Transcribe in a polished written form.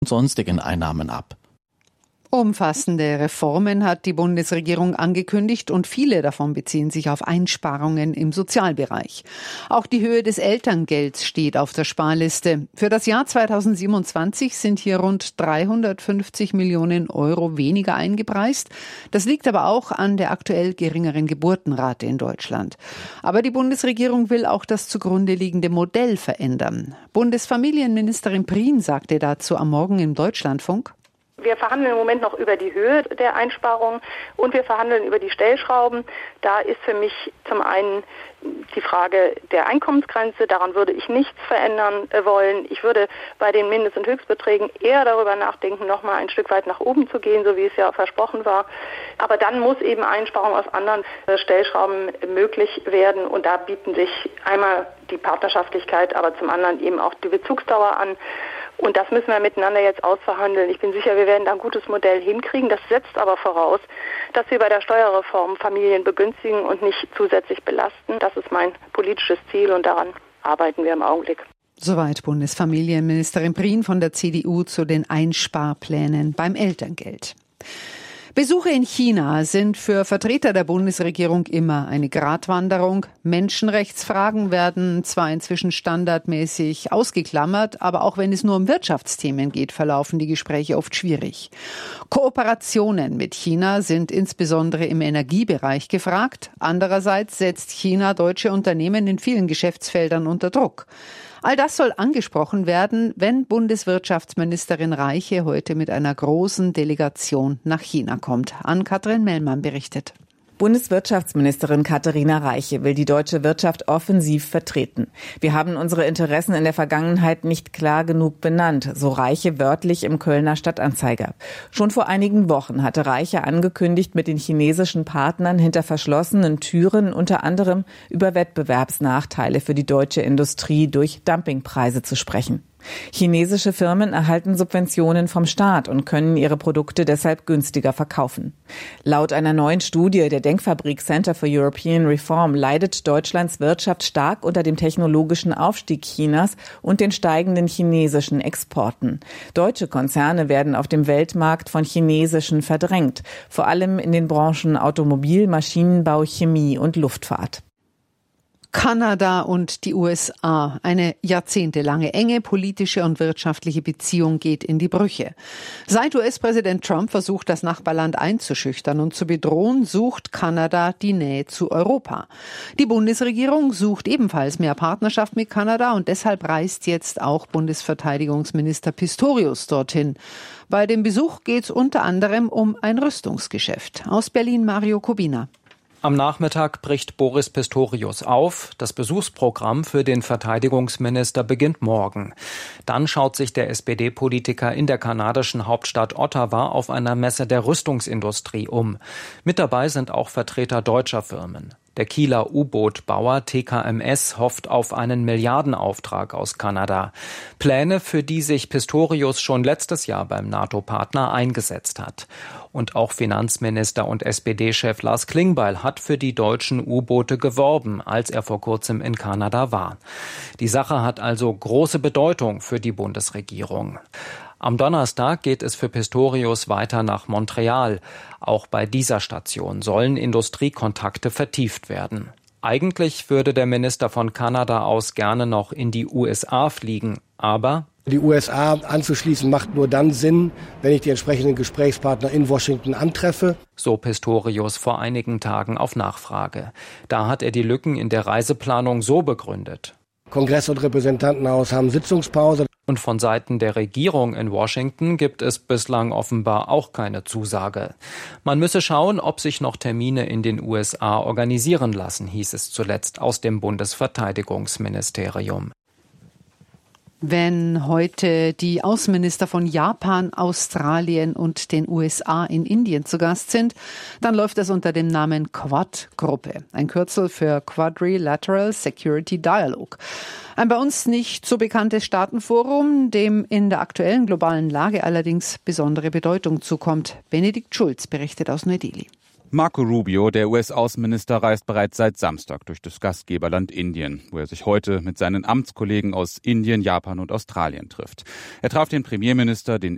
und sonstigen Einnahmen ab. Umfassende Reformen hat die Bundesregierung angekündigt und viele davon beziehen sich auf Einsparungen im Sozialbereich. Auch die Höhe des Elterngelds steht auf der Sparliste. Für das Jahr 2027 sind hier rund 350 Millionen Euro weniger eingepreist. Das liegt aber auch an der aktuell geringeren Geburtenrate in Deutschland. Aber die Bundesregierung will auch das zugrunde liegende Modell verändern. Bundesfamilienministerin Prien sagte dazu am Morgen im Deutschlandfunk: Wir verhandeln im Moment noch über die Höhe der Einsparungen und wir verhandeln über die Stellschrauben. Da ist für mich zum einen die Frage der Einkommensgrenze. Daran würde ich nichts verändern wollen. Ich würde bei den Mindest- und Höchstbeträgen eher darüber nachdenken, noch mal ein Stück weit nach oben zu gehen, so wie es ja versprochen war. Aber dann muss eben Einsparung aus anderen Stellschrauben möglich werden. Und da bieten sich einmal die Partnerschaftlichkeit, aber zum anderen eben auch die Bezugsdauer an. Und das müssen wir miteinander jetzt ausverhandeln. Ich bin sicher, wir werden da ein gutes Modell hinkriegen. Das setzt aber voraus, dass wir bei der Steuerreform Familien begünstigen und nicht zusätzlich belasten. Das ist mein politisches Ziel und daran arbeiten wir im Augenblick. Soweit Bundesfamilienministerin Prien von der CDU zu den Einsparplänen beim Elterngeld. Besuche in China sind für Vertreter der Bundesregierung immer eine Gratwanderung. Menschenrechtsfragen werden zwar inzwischen standardmäßig ausgeklammert, aber auch wenn es nur um Wirtschaftsthemen geht, verlaufen die Gespräche oft schwierig. Kooperationen mit China sind insbesondere im Energiebereich gefragt. Andererseits setzt China deutsche Unternehmen in vielen Geschäftsfeldern unter Druck. All das soll angesprochen werden, wenn Bundeswirtschaftsministerin Reiche heute mit einer großen Delegation nach China kommt. Ann-Kathrin Mellmann berichtet. Bundeswirtschaftsministerin Katharina Reiche will die deutsche Wirtschaft offensiv vertreten. Wir haben unsere Interessen in der Vergangenheit nicht klar genug benannt, so Reiche wörtlich im Kölner Stadtanzeiger. Schon vor einigen Wochen hatte Reiche angekündigt, mit den chinesischen Partnern hinter verschlossenen Türen unter anderem über Wettbewerbsnachteile für die deutsche Industrie durch Dumpingpreise zu sprechen. Chinesische Firmen erhalten Subventionen vom Staat und können ihre Produkte deshalb günstiger verkaufen. Laut einer neuen Studie der Denkfabrik Center for European Reform leidet Deutschlands Wirtschaft stark unter dem technologischen Aufstieg Chinas und den steigenden chinesischen Exporten. Deutsche Konzerne werden auf dem Weltmarkt von chinesischen verdrängt, vor allem in den Branchen Automobil, Maschinenbau, Chemie und Luftfahrt. Kanada und die USA. Eine jahrzehntelange enge politische und wirtschaftliche Beziehung geht in die Brüche. Seit US-Präsident Trump versucht, das Nachbarland einzuschüchtern und zu bedrohen, sucht Kanada die Nähe zu Europa. Die Bundesregierung sucht ebenfalls mehr Partnerschaft mit Kanada und deshalb reist jetzt auch Bundesverteidigungsminister Pistorius dorthin. Bei dem Besuch geht es unter anderem um ein Rüstungsgeschäft. Aus Berlin Mario Kubina. Am Nachmittag bricht Boris Pistorius auf. Das Besuchsprogramm für den Verteidigungsminister beginnt morgen. Dann schaut sich der SPD-Politiker in der kanadischen Hauptstadt Ottawa auf einer Messe der Rüstungsindustrie um. Mit dabei sind auch Vertreter deutscher Firmen. Der Kieler U-Boot-Bauer TKMS hofft auf einen Milliardenauftrag aus Kanada. Pläne, für die sich Pistorius schon letztes Jahr beim NATO-Partner eingesetzt hat. Und auch Finanzminister und SPD-Chef Lars Klingbeil hat für die deutschen U-Boote geworben, als er vor kurzem in Kanada war. Die Sache hat also große Bedeutung für die Bundesregierung. Am Donnerstag geht es für Pistorius weiter nach Montreal. Auch bei dieser Station sollen Industriekontakte vertieft werden. Eigentlich würde der Minister von Kanada aus gerne noch in die USA fliegen, aber die USA anzuschließen macht nur dann Sinn, wenn ich die entsprechenden Gesprächspartner in Washington antreffe. So Pistorius vor einigen Tagen auf Nachfrage. Da hat er die Lücken in der Reiseplanung so begründet. Kongress und Repräsentantenhaus haben Sitzungspause. Und von Seiten der Regierung in Washington gibt es bislang offenbar auch keine Zusage. Man müsse schauen, ob sich noch Termine in den USA organisieren lassen, hieß es zuletzt aus dem Bundesverteidigungsministerium. Wenn heute die Außenminister von Japan, Australien und den USA in Indien zu Gast sind, dann läuft das unter dem Namen Quad-Gruppe, ein Kürzel für Quadrilateral Security Dialogue. Ein bei uns nicht so bekanntes Staatenforum, dem in der aktuellen globalen Lage allerdings besondere Bedeutung zukommt. Benedikt Schulz berichtet aus Neu-Delhi. Marco Rubio, der US-Außenminister, reist bereits seit Samstag durch das Gastgeberland Indien, wo er sich heute mit seinen Amtskollegen aus Indien, Japan und Australien trifft. Er traf den Premierminister, den